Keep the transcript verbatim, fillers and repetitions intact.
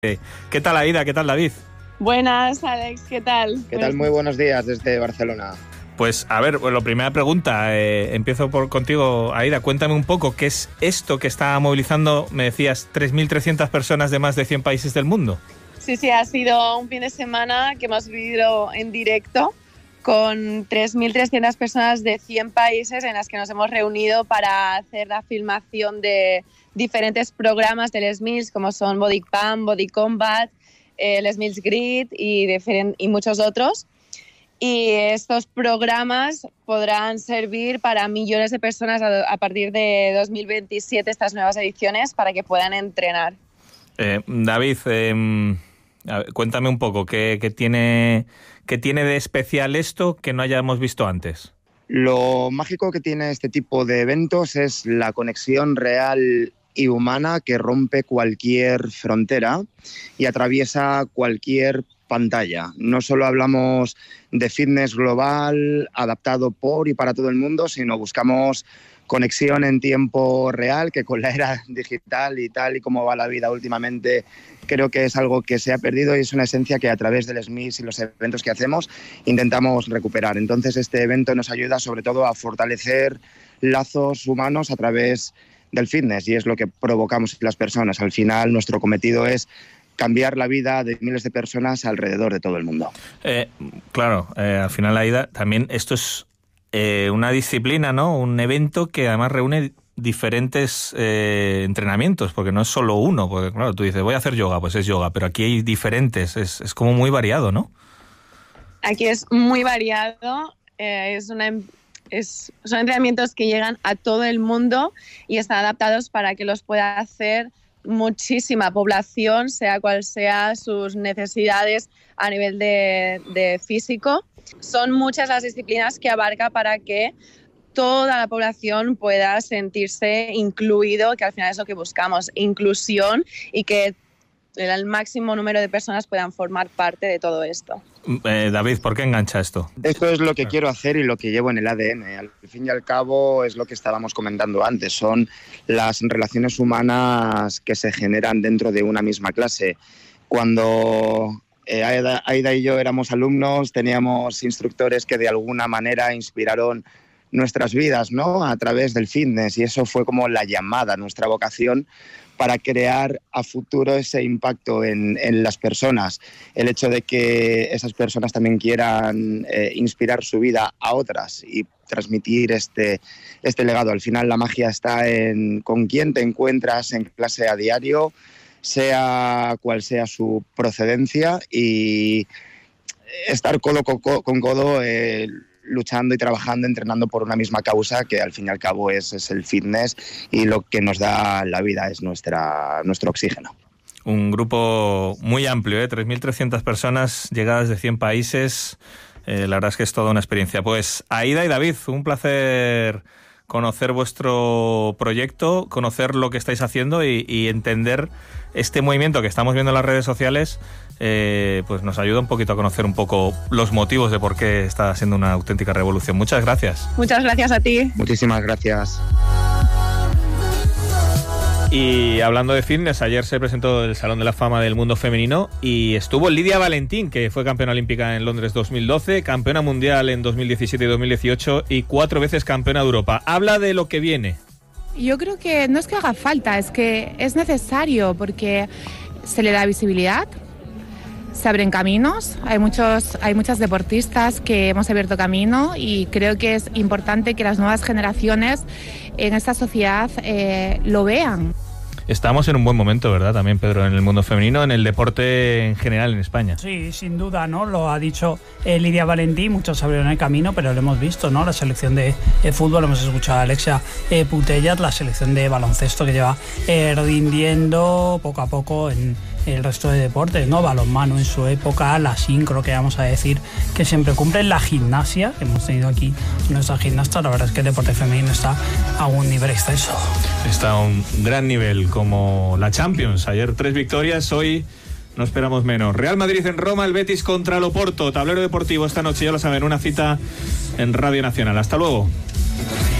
¿Qué tal, Aida? ¿Qué tal, David? Buenas, Alex, ¿qué tal? ¿Qué tal? Muy buenos días desde Barcelona. Pues a ver, bueno, primera pregunta, eh, empiezo por contigo, Aida, cuéntame un poco, ¿qué es esto que está movilizando, me decías, tres mil trescientas personas de más de cien países del mundo? Sí, sí, ha sido un fin de semana que hemos vivido en directo con tres mil trescientas personas de cien países en las que nos hemos reunido para hacer la filmación de diferentes programas del Les Mills, como son Body Pump, Body Combat, eh, Les Mills Grid y, y muchos otros. Y estos programas podrán servir para millones de personas a, a partir de dos mil veintisiete, estas nuevas ediciones, para que puedan entrenar. Eh, David, eh, a ver, cuéntame un poco, ¿qué, qué, tiene, ¿qué tiene de especial esto que no hayamos visto antes? Lo mágico que tiene este tipo de eventos es la conexión real y humana que rompe cualquier frontera y atraviesa cualquier pantalla. No solo hablamos de fitness global, adaptado por y para todo el mundo, sino buscamos conexión en tiempo real, que con la era digital y tal y como va la vida últimamente, creo que es algo que se ha perdido y es una esencia que a través del Les Mills y los eventos que hacemos intentamos recuperar. Entonces este evento nos ayuda sobre todo a fortalecer lazos humanos a través del fitness y es lo que provocamos en las personas. Al final nuestro cometido es cambiar la vida de miles de personas alrededor de todo el mundo. Eh, claro, eh, al final, Aida, también esto es eh, una disciplina, ¿no? Un evento que además reúne diferentes eh, entrenamientos, porque no es solo uno, porque claro, tú dices, voy a hacer yoga, pues es yoga, pero aquí hay diferentes, es, es como muy variado, ¿no? Aquí es muy variado, eh, es una... Es, son entrenamientos que llegan a todo el mundo y están adaptados para que los pueda hacer muchísima población, sea cual sea sus necesidades a nivel de, de físico. Son muchas las disciplinas que abarca para que toda la población pueda sentirse incluido, que al final es lo que buscamos, inclusión y que el máximo número de personas puedan formar parte de todo esto. Eh, David, ¿por qué engancha esto? Esto es lo que quiero hacer y lo que llevo en el A D N. Al fin y al cabo es lo que estábamos comentando antes, son las relaciones humanas que se generan dentro de una misma clase. Cuando eh, Aida, Aida y yo éramos alumnos, teníamos instructores que de alguna manera inspiraron nuestras vidas, ¿no? A través del fitness, y eso fue como la llamada, nuestra vocación para crear a futuro ese impacto en, en las personas. El hecho de que esas personas también quieran eh, inspirar su vida a otras y transmitir este, este legado. Al final la magia está en con quién te encuentras en clase a diario, sea cual sea su procedencia, y estar codo con codo, con codo eh, luchando y trabajando, entrenando por una misma causa, que al fin y al cabo es, es el fitness, y lo que nos da la vida es nuestra, nuestro oxígeno. Un grupo muy amplio, ¿eh? tres mil trescientas personas llegadas de cien países. Eh, la verdad es que es toda una experiencia. Pues Aida y David, un placer conocer vuestro proyecto, conocer lo que estáis haciendo y, y entender este movimiento que estamos viendo en las redes sociales. Eh, pues nos ayuda un poquito a conocer un poco los motivos de por qué está siendo una auténtica revolución. Muchas gracias. Muchas gracias a ti. Muchísimas gracias. Y hablando de fitness, ayer se presentó el Salón de la Fama del Mundo Femenino y estuvo Lidia Valentín, que fue campeona olímpica en Londres dos mil doce, campeona mundial en dos mil diecisiete y dos mil dieciocho y cuatro veces campeona de Europa. Habla de lo que viene. Yo creo que no es que haga falta, es que es necesario porque se le da visibilidad, se abren caminos, hay muchos, hay muchas deportistas que hemos abierto camino y creo que es importante que las nuevas generaciones en esta sociedad eh, lo vean. Estamos en un buen momento, ¿verdad? También, Pedro, en el mundo femenino, en el deporte en general en España. Sí, sin duda, ¿no? Lo ha dicho eh, Lidia Valentín, muchos abrieron el camino, pero lo hemos visto, ¿no? La selección de eh, fútbol, hemos escuchado a Alexia eh, Putellas, la selección de baloncesto que lleva eh, rindiendo poco a poco en el resto de deportes, ¿no? Balonmano en su época, la sincro, que vamos a decir que siempre cumple, la gimnasia, que hemos tenido aquí nuestra gimnasta. La verdad es que el deporte femenino está a un nivel exceso. Está a un gran nivel, como la Champions. Ayer tres victorias, hoy no esperamos menos. Real Madrid en Roma, el Betis contra el Oporto. Tablero deportivo esta noche, ya lo saben, una cita en Radio Nacional. Hasta luego.